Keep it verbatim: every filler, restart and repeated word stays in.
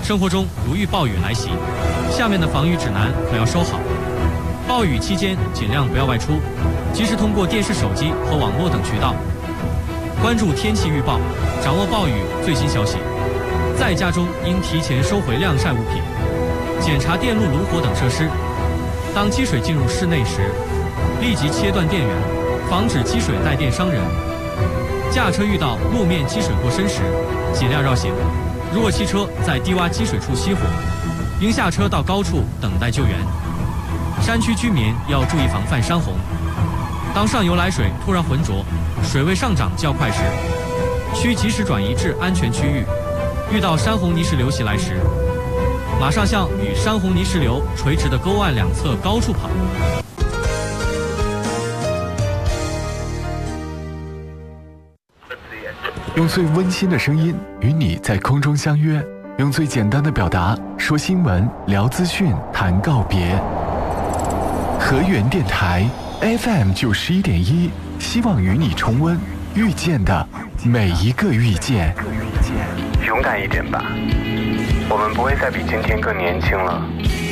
生活中如遇暴雨来袭，下面的防雨指南可要收好。暴雨期间尽量不要外出，及时通过电视、手机和网络等渠道关注天气预报，掌握暴雨最新消息。在家中应提前收回晾晒物品，检查电路、炉火等设施。当积水进入室内时，立即切断电源，防止积水带电伤人。驾车遇到路面积水过深时，尽量绕行。如果汽车在低洼积水处熄火，应下车到高处等待救援。山区居民要注意防范山洪。当上游来水突然浑浊，水位上涨较快时，需及时转移至安全区域。遇到山洪泥石流袭来时，马上向与山洪泥石流垂直的沟岸两侧高处跑。 用最温馨的声音与你在空中相约，用最简单的表达说新闻、聊资讯、谈告别。河源电台 F M 九十一点一，希望与你重温遇见的每一个遇见。 勇敢一点吧，我们不会再比今天更年轻了。